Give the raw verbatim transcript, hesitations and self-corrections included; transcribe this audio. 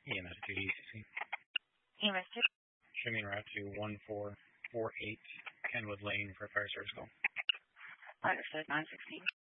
E M S two D C. E M S two. Show me en route to one four four eight Kenwood Lane for fire service call. Understood. nine sixteen.